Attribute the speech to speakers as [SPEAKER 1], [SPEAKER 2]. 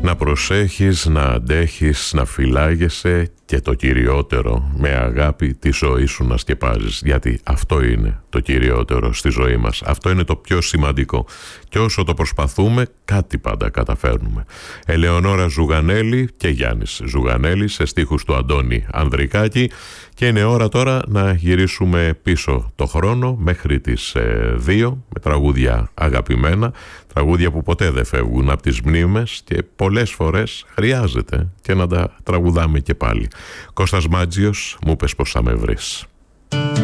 [SPEAKER 1] Να προσέχεις, να αντέχεις, να φυλάγεσαι και το κυριότερο, με αγάπη τη ζωή σου να σκεπάζεις. Γιατί αυτό είναι το κυριότερο στη ζωή μας. Αυτό είναι το πιο σημαντικό. Και όσο το προσπαθούμε, κάτι πάντα καταφέρνουμε. Ελεονόρα Ζουγανέλη και Γιάννης Ζουγανέλης σε στίχους του Αντώνη Ανδρικάκη. Και είναι ώρα τώρα να γυρίσουμε πίσω το χρόνο μέχρι τις 2 με τραγούδια αγαπημένα. Τραγούδια που ποτέ δεν φεύγουν από τις μνήμες και πολλές φορές χρειάζεται και να τα τραγουδάμε και πάλι. Κώστας Μάτζιος, μου πες πως θα με βρεις.